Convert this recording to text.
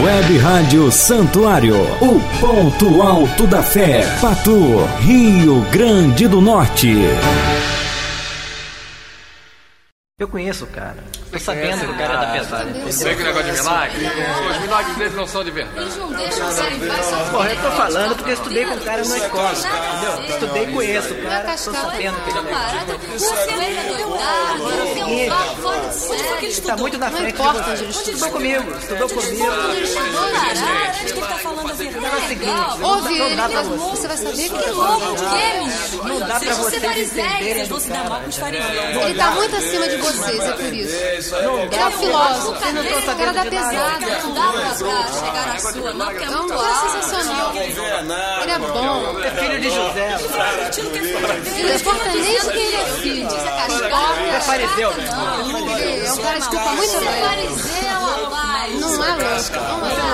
Web Rádio Santuário, o ponto alto da fé, Patu, Rio Grande do Norte. Eu conheço o cara. Tô sabendo que o cara é da pesada. Você que negócio de milagre? Os milagres deles não são de verdade. Porra, eu tô falando porque eu estudei com o cara na escola, entendeu? Estudei e conheço o cara, tô sabendo que ele é tá muito na frente de você. Estudou comigo. Ouve ele, você vai saber que ele é louco. Não dá pra vocês entenderem do cara. Ele tá muito acima de vocês, é por isso. Ele é um filósofo, o cara da pesada. Não dá pra chegar à sua, não, porque é Não, muito ele é sensacional. Ele é bom. É filho de José. Ele não importa nem de quem ele é filho. É fariseu, Ele é um cara de culpa muito grande. Não é louco.